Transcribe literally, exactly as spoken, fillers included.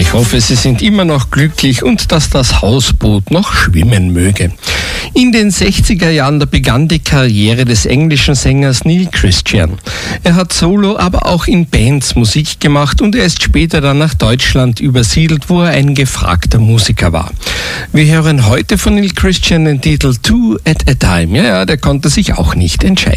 Ich hoffe, Sie sind immer noch glücklich und dass das Hausboot noch schwimmen möge. In den sechziger Jahren da begann die Karriere des englischen Sängers Neil Christian. Er hat solo, aber auch in Bands Musik gemacht und er ist später dann nach Deutschland übersiedelt, wo er ein gefragter Musiker war. Wir hören heute von Neil Christian den Titel Two at a Time. Ja, ja, der konnte sich auch nicht entscheiden.